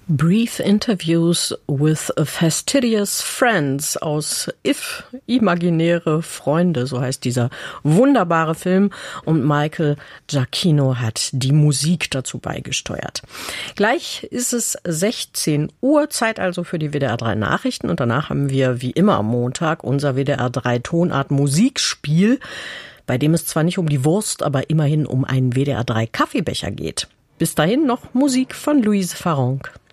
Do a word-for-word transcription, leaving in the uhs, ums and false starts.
Brief Interviews with Fastidious Friends aus If, Imaginäre Freunde, so heißt dieser wunderbare Film. Und Michael Giacchino hat die Musik dazu beigesteuert. Gleich ist es sechzehn Uhr, Zeit also für die W D R drei Nachrichten. Und danach haben wir wie immer am Montag unser W D R drei Tonart Musikspiel, bei dem es zwar nicht um die Wurst, aber immerhin um einen W D R drei Kaffeebecher geht. Bis dahin noch Musik von Louise Farrenc.